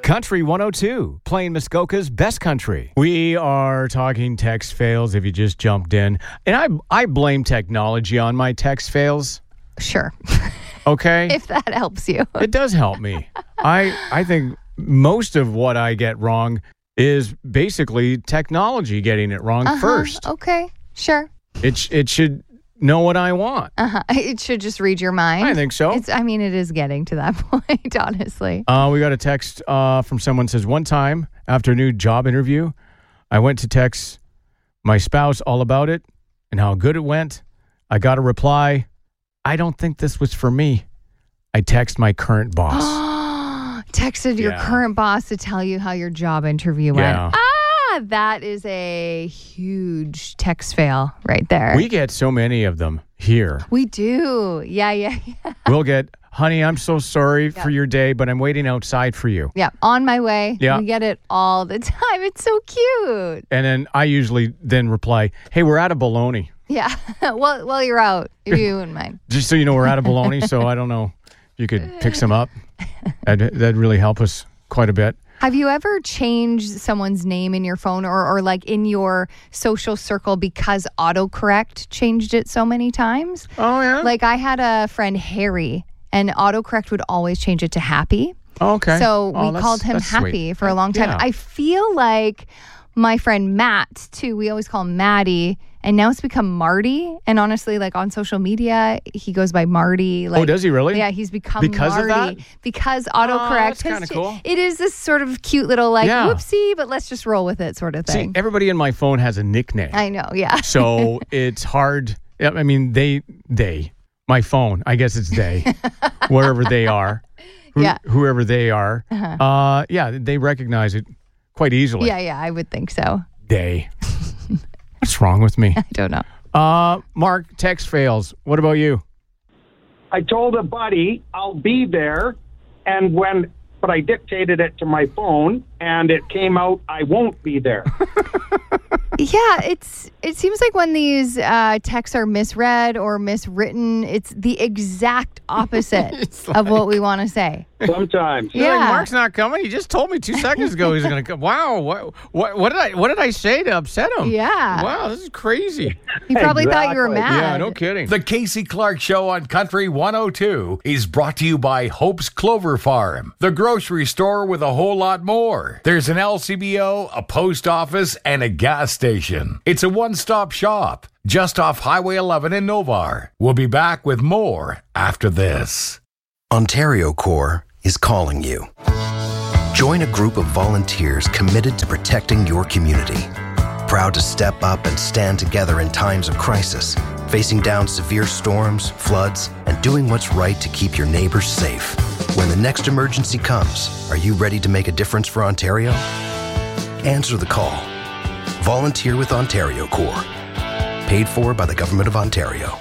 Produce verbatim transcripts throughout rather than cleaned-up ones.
Country one oh two, playing Muskoka's best country. We are talking text fails if you just jumped in. And I I blame technology on my text fails. Sure. Okay? If that helps you. It does help me. I I think most of what I get wrong is basically technology getting it wrong uh-huh. first. Okay, sure. It, sh- it should know what I want. Uh-huh. It should just read your mind. I think so. It's, I mean, it is getting to that point, honestly. Uh, we got a text uh, from someone says, one time after a new job interview, I went to text my spouse all about it and how good it went. I got a reply, I don't think this was for me. I text my current boss. Texted your Yeah. current boss to tell you how your job interview went. Yeah. Ah, that is a huge text fail right there. We get so many of them here. We do. Yeah, yeah, yeah. We'll get, honey, I'm so sorry Yeah. for your day, but I'm waiting outside for you. Yeah, on my way. Yeah. We get it all the time. It's so cute. And then I usually then reply, hey, we're out of bologna. Yeah. well, well, you're out. If you wouldn't mind. Just so you know, we're out of bologna, so I don't know if you could pick some up. That'd, that'd really help us quite a bit. Have you ever changed someone's name in your phone or, or like in your social circle because autocorrect changed it so many times? Oh, yeah? Like I had a friend, Harry, and autocorrect would always change it to Happy. Oh, okay. So Oh, we that's- called him that's Happy sweet. for a long time. Yeah. I feel like my friend Matt, too, we always call him Maddie, and now it's become Marty. And honestly, like on social media, he goes by Marty. Like, Oh, does he really? Yeah, he's become Because of Marty. that? Because autocorrect. that's kinda has cool. It is this sort of cute little like, Yeah. whoopsie, but let's just roll with it sort of See, thing. everybody in my phone has a nickname. I know, yeah. So it's hard. Yeah, I mean, they, they, my phone, I guess it's they, wherever they are, who, Yeah. whoever they are. Uh-huh. Uh, yeah, they recognize it quite easily. Yeah, yeah, I would think so. They. What's wrong with me? I don't know. Uh, Mark, text fails. What about you? I told a buddy I'll be there, and when but I dictated it to my phone, and it came out I won't be there. Yeah, it's it seems like when these uh, texts are misread or miswritten, it's the exact opposite of what we want to say. Sometimes. She's Yeah. like, Mark's not coming. He just told me two seconds ago he's going to come. Wow, what, what, what did I, what did I say to upset him? Yeah. Wow, this is crazy. He probably thought you were Exactly. mad. Yeah, no kidding. The Casey Clark Show on Country one oh two is brought to you by Hope's Clover Farm, the grocery store with a whole lot more. There's an L C B O, a post office, and a gas station. It's a one-stop shop just off Highway eleven in Novar. We'll be back with more after this. Ontario Corps is calling you. Join a group of volunteers committed to protecting your community. Proud to step up and stand together in times of crisis, facing down severe storms, floods, and doing what's right to keep your neighbors safe. When the next emergency comes, are you ready to make a difference for Ontario? Answer the call. Volunteer with Ontario Corps. Paid for by the Government of Ontario.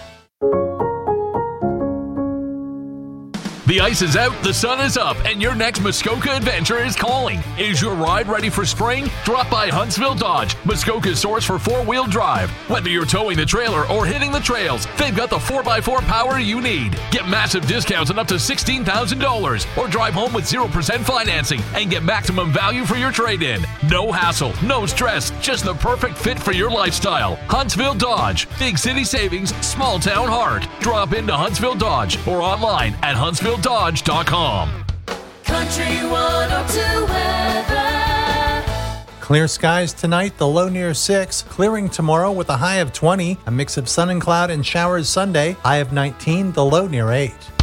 The ice is out, the sun is up, and your next Muskoka adventure is calling. Is your ride ready for spring? Drop by Huntsville Dodge, Muskoka's source for four-wheel drive. Whether you're towing the trailer or hitting the trails, they've got the four by four power you need. Get massive discounts on up to sixteen thousand dollars, or drive home with zero percent financing and get maximum value for your trade-in. No hassle, no stress, just the perfect fit for your lifestyle. Huntsville Dodge, big city savings, small town heart. Drop into Huntsville Dodge or online at huntsville dodge dot com. Country one oh two weather. Clear skies tonight, the low near six. Clearing tomorrow with a high of twenty. A mix of sun and cloud and showers Sunday, high of nineteen, the low near eight.